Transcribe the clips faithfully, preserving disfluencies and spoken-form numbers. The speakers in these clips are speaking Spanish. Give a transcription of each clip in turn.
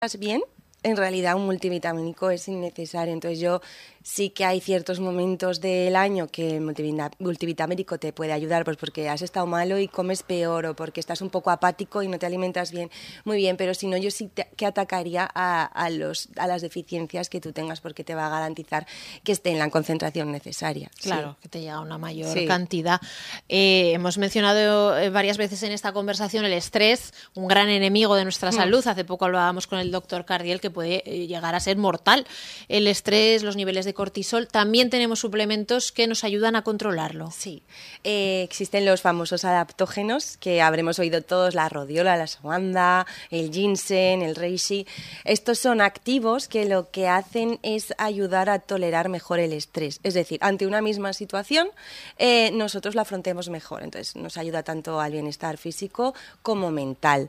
bien, en realidad un multivitamínico es innecesario. Entonces yo sí que hay ciertos momentos del año que el multivita- multivitamínico te puede ayudar, pues porque has estado malo y comes peor o porque estás un poco apático y no te alimentas bien, muy bien, pero si no yo sí te, que atacaría a, a, los, a las deficiencias que tú tengas, porque te va a garantizar que esté en la concentración necesaria. Claro, sí. que te llega una mayor Sí. cantidad. Eh, hemos mencionado eh, varias veces en esta conversación el estrés, un gran enemigo de nuestra Mm. salud. Hace poco hablábamos con el doctor Cardiel que puede eh, llegar a ser mortal. El estrés, los niveles de cortisol, también tenemos suplementos que nos ayudan a controlarlo. Sí, eh, existen los famosos adaptógenos que habremos oído todos, la rodiola, la ashwagandha, el ginseng, el reishi. Estos son activos que lo que hacen es ayudar a tolerar mejor el estrés. Es decir, ante una misma situación, eh, nosotros la afrontemos mejor. Entonces, nos ayuda tanto al bienestar físico como mental.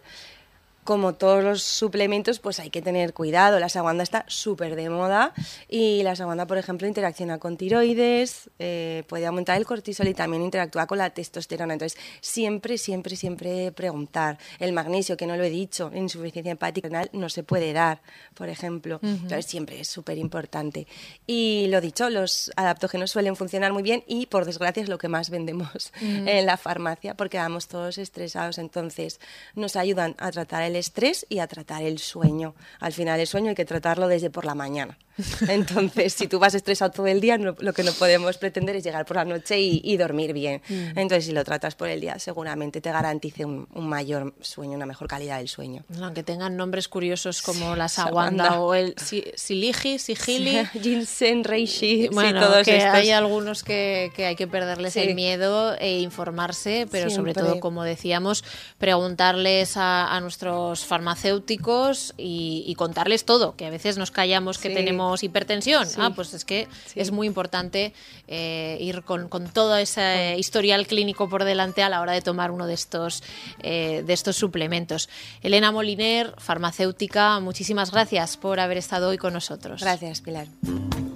Como todos los suplementos, pues hay que tener cuidado. La ashwagandha está súper de moda y la ashwagandha, por ejemplo, interacciona con tiroides, eh, puede aumentar el cortisol y también interactúa con la testosterona. Entonces, siempre, siempre, siempre preguntar. El magnesio, que no lo he dicho, insuficiencia hepática renal no se puede dar, por ejemplo. Uh-huh. Entonces, siempre es súper importante. Y lo dicho, los adaptógenos suelen funcionar muy bien y, por desgracia, es lo que más vendemos uh-huh. en la farmacia porque vamos todos estresados. Entonces, nos ayudan a tratar el el estrés y a tratar el sueño. Al final el sueño hay que tratarlo desde por la mañana. Entonces, si tú vas estresado todo el día, no, lo que no podemos pretender es llegar por la noche y, y dormir bien. Mm. Entonces, si lo tratas por el día, seguramente te garantice un, un mayor sueño, una mejor calidad del sueño. Aunque tengan nombres curiosos como sí, la ashwagandha o el si, siligi, sigili, sí, ginseng, reishi, bueno, sí, todos que estos. Hay algunos que, que hay que perderles sí. el miedo e informarse, pero Siempre. sobre todo, como decíamos, preguntarles a, a nuestros farmacéuticos y, y contarles todo, que a veces nos callamos que sí. tenemos hipertensión, sí. ah, pues es que sí. es muy importante eh, ir con, con todo ese historial clínico por delante a la hora de tomar uno de estos, eh, de estos suplementos. Elena Moliner, farmacéutica, muchísimas gracias por haber estado hoy con nosotros. Gracias, Pilar.